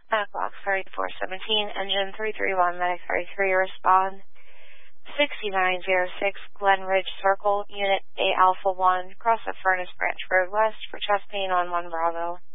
Clock 3417, engine 331, medic 33, respond. 6906 Glen Ridge Circle, Unit A Alpha 1, cross the Furnace Branch Road West for chest pain on 1 Bravo.